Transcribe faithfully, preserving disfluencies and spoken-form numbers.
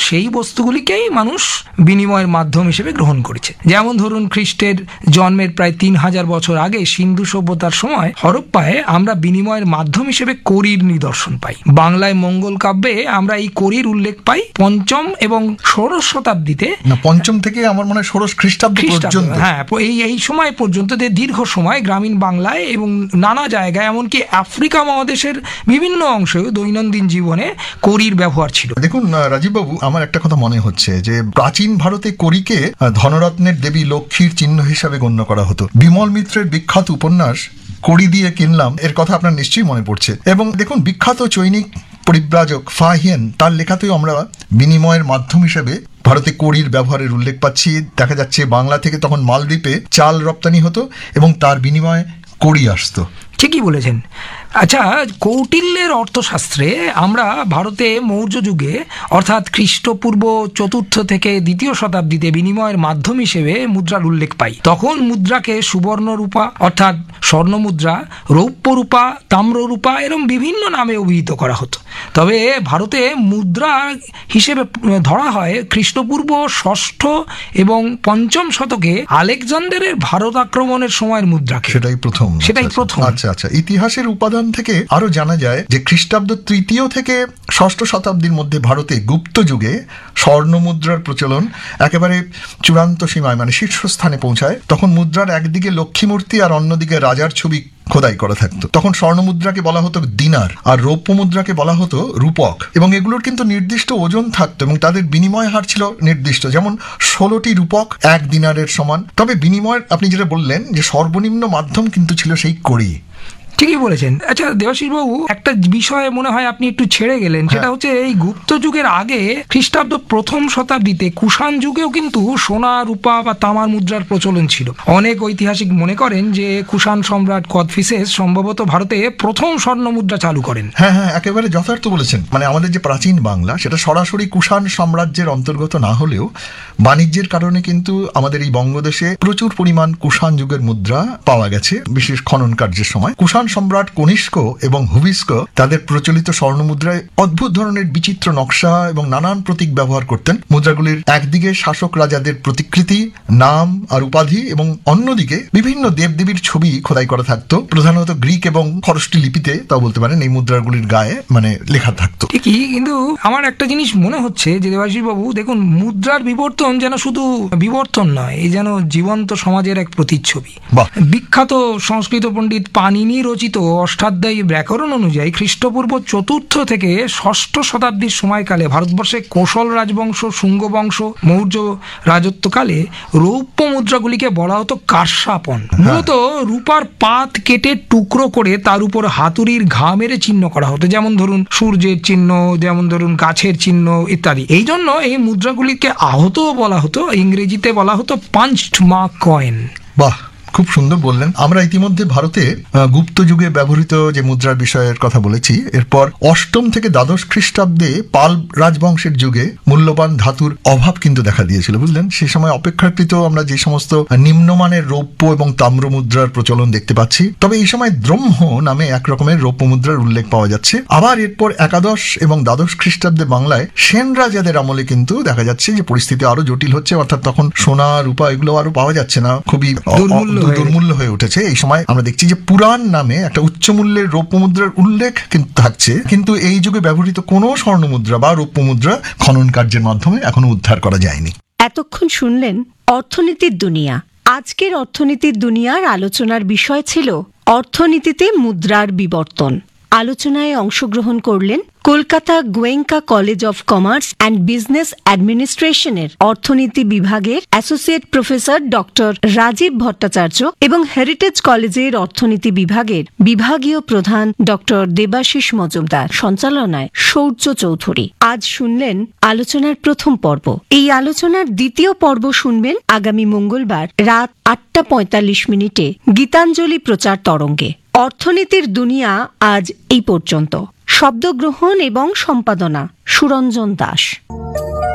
সেই বস্তুগুলিকেই মানুষ বিনিময়ের মাধ্যম হিসেবে গ্রহণ করেছে। যেমন ধরুন, খ্রিস্টের জন্মের প্রায় তিন হাজার বছর আগে সিন্ধু সভ্যতার সময় হরপ্পায় আমরা বিনিময়ের মাধ্যম হিসেবে কড়ির নিদর্শন পাই। বাংলায় মঙ্গল কাব্যে আমরা এই কড়ির উল্লেখ পাই পঞ্চম এবং ষোড়শ শতাব্দীতে। না, পঞ্চম থেকে আমার মনে হয় ষোড়শ খ্রিস্টাব্দ পর্যন্ত। হ্যাঁ, এই এই সময় পর্যন্ত দীর্ঘ সময় গ্রামীণ বাংলায় এবং নানা জায়গায়, এমনকি আফ্রিকা মহাদেশের বিভিন্ন অংশে দৈনন্দিন জীবনে কড়ির ব্যবহার ছিল। দেখুন রাজীববাবু, আমার একটা কথা মনে হচ্ছে যে প্রাচীন ভারতে কড়িকে ধনরত্নের দেবী লক্ষ্মীর চিহ্ন হিসাবে গণ্য করা হতো। বিমল মিত্রের বিখ্যাত উপন্যাস কড়ি দিয়ে কিনলাম এর কথা আপনার নিশ্চয়ই মনে পড়ছে। এবং দেখুন, বিখ্যাত চৈনিক পরিব্রাজক ফা হিয়েন তার লেখাতেও আমরা বিনিময়ের মাধ্যম হিসেবে ভারতে কড়ির ব্যবহারের উল্লেখ পাচ্ছি। দেখা যাচ্ছে বাংলা থেকে তখন মালদ্বীপে চাল রপ্তানি হতো এবং তার বিনিময়ে কড়ি আসতো। ঠিকই বলেছেন। আচ্ছা, কৌটিল্যের অর্থশাস্ত্রে আমরা ভারতে মৌর্য যুগে অর্থাৎ খ্রিস্টপূর্ব চতুর্থ থেকে দ্বিতীয় শতাব্দীতে বিনিময়ের মাধ্যম হিসেবে মুদ্রার উল্লেখ পাই। তখন মুদ্রাকে সুবর্ণ রূপা অর্থাৎ স্বর্ণ মুদ্রা, রৌপ্য রূপা, তাম্র রূপা এরকম বিভিন্ন নামে অভিহিত করা হতো। তবে ভারতে মুদ্রা হিসেবে ধরা হয় খ্রিস্টপূর্ব ষষ্ঠ এবং পঞ্চম শতকে আলেকজান্ডারের ভারত আক্রমণের সময়ের মুদ্রাকে। সেটাই প্রথম সেটাই প্রথম আচ্ছা আচ্ছা ইতিহাসের উপাদান থেকে আরো জানা যায় যে খ্রিস্টাব্দ তৃতীয় থেকে ষষ্ঠ শতাব্দীর মধ্যে ভারতে গুপ্ত যুগে স্বর্ণ মুদ্রার প্রচলন একেবারে চূড়ান্ত সীমায়, মানে শীর্ষস্থানে পৌঁছায়। তখন মুদ্রার একদিকে লক্ষ্মী মূর্তি আর অন্যদিকে রাজার ছবি খোদাই করা থাকতো। তখন স্বর্ণ মুদ্রাকে বলা হতো দিনার আর রৌপ্য মুদ্রাকে বলা হতো রূপক, এবং এগুলোর কিন্তু নির্দিষ্ট ওজন থাকতো এবং তাদের বিনিময় হার ছিল নির্দিষ্ট। যেমন ষোলোটি রূপক এক দিনারের সমান। তবে বিনিময়ের আপনি যেটা বললেন যে সর্বনিম্ন মাধ্যম কিন্তু ছিল সেই কড়ি। ঠিকই বলেছেন। আচ্ছা দেবাশিস বাবু, একটা বিষয়ে মনে হয় আপনি একটু ছেড়ে গেলেন, সেটা হচ্ছে এই গুপ্ত যুগের আগে খ্রিস্টাব্দ প্রথম শতাব্দীতে কুষাণ যুগেও কিন্তু সোনা, রূপা বা তামার মুদ্রার প্রচলন ছিল। অনেক ঐতিহাসিক মনে করেন যে কুষাণ সম্রাট কদফিসেস সম্ভবত ভারতে প্রথম স্বর্ণ মুদ্রা চালু করেন। হ্যাঁ হ্যাঁ একেবারে যথার্থ বলেছেন। মানে আমাদের যে প্রাচীন বাংলা সেটা সরাসরি কুষাণ সাম্রাজ্যের অন্তর্গত না হলেও বাণিজ্যের কারণে কিন্তু আমাদের এই বঙ্গদেশে প্রচুর পরিমাণ কুষাণ যুগের মুদ্রা পাওয়া গেছে, বিশেষ খনন কার্যের সময়। কুষাণ সম্রাট কনিষ্ক এবং হুভিস্ক তাদের প্রচলিত স্বর্ণ মুদ্রায় অদ্ভুত ধরনের বিচিত্র নকশা এবং নানান প্রতীক ব্যবহার করতেন। মুদ্রাগুলির একদিকে শাসক রাজাদের প্রতিকৃতি, নাম আর উপাধি এবং অন্যদিকে বিভিন্ন দেবদেবীর ছবি খোদাই করা থাকতো। প্রধানত গ্রিক এবং খরষ্টি লিপিতে, তাও বলতে পারেন, এই মুদ্রাগুলির গায়ে মানে লেখা থাকতো। ঠিকই, কিন্তু আমার একটা জিনিস মনে হচ্ছে যে দেবাশিস বাবু, দেখুন মুদ্রার বিবর্তন যেন শুধু বিবর্তন নয়, এই যেন জীবন্ত সমাজের এক প্রতিচ্ছবি। বিখ্যাত সংস্কৃত পণ্ডিত পাণিনি রচিত অষ্টাধ্যায়ী ব্যাকরণ অনুযায়ী খ্রিস্টপূর্ব চতুর্থ থেকে ষষ্ঠ শতাব্দীর সময়কালে ভারতবর্ষে কোশল রাজবংশ, শুঙ্গ বংশ, মৌর্য রাজত্বকালে রৌপ্য মুদ্রাগুলিকে বলা হতো কার্ষাপন। মূলত রূপার পাত কেটে টুকরো করে তার উপর হাতুড়ির ঘা মেরে চিহ্ন করা হতো, যেমন ধরুন সূর্যের চিহ্ন, যেমন ধরুন গাছের চিহ্ন ইত্যাদি। এই জন্য এই মুদ্রাগুলিকে আহতও বলা হতো, ইংরেজিতে বলা হতো পাঞ্চড মার্ক কয়েন। বাহ, খুব সুন্দর বললেন। আমরা ইতিমধ্যে ভারতে গুপ্ত যুগে ব্যবহৃত যে মুদ্রার বিষয়ের কথা বলেছি। এরপর অষ্টম থেকে দ্বাদশ খ্রিস্টাব্দে পাল রাজবংশের যুগে মূল্যবান ধাতুর অভাব কিন্তু দেখা দিয়েছিল, বুঝলেন। সে সময় অপেক্ষাকৃত আমরা যে সমস্ত নিম্নমানের রৌপ্য এবং তাম্র মুদ্রার প্রচলন দেখতে পাচ্ছি। তবে এই সময় দ্রম্হ নামে এক রকমের রৌপ্য মুদ্রার উল্লেখ পাওয়া যাচ্ছে। আবার এরপর একাদশ এবং দ্বাদশ খ্রিস্টাব্দে বাংলায় সেন রাজাদের আমলে কিন্তু দেখা যাচ্ছে যে পরিস্থিতি আরো জটিল হচ্ছে, অর্থাৎ তখন সোনা, রূপা এগুলো আরো পাওয়া যাচ্ছে না, খুবই দুর্মূল্য হয়ে উঠেছে। এই সময় আমরা দেখছি যে পুরাণ নামে একটা উচ্চ মূল্যের রৌপ্য মুদ্রার উল্লেখ কিন্তু থাকছে, কিন্তু এই যুগে ব্যবহৃত কোনো স্বর্ণ মুদ্রা বা রৌপ্য মুদ্রা খনন কার্যের মাধ্যমে এখনো উদ্ধার করা যায়নি। এতক্ষণ শুনলেন অর্থনীতির দুনিয়া। আজকের অর্থনীতির দুনিয়ার আলোচনার বিষয় ছিল অর্থনীতিতে মুদ্রার বিবর্তন। আলোচনায় অংশগ্রহণ করলেন Kolkata Goenka college of commerce and business অ্যাডমিনিস্ট্রেশনের অর্থনীতি বিভাগের associate professor doctor Rajib Bhattacharya এবং হেরিটেজ কলেজের অর্থনীতি বিভাগের বিভাগীয় প্রধান ডক্টর দেবাশিস মজুমদার, সঞ্চালনায় সৌর্য চৌধুরী। আজ শুনলেন আলোচনার প্রথম পর্ব। এই আলোচনার দ্বিতীয় পর্ব শুনবেন আগামী মঙ্গলবার রাত আটটা পঁয়তাল্লিশ মিনিটে গীতাঞ্জলি প্রচার তরঙ্গে। অর্থনীতির দুনিয়া আজ এই পর্যন্ত। শব্দগ্রহণ এবং সম্পাদনা সুরঞ্জন দাস।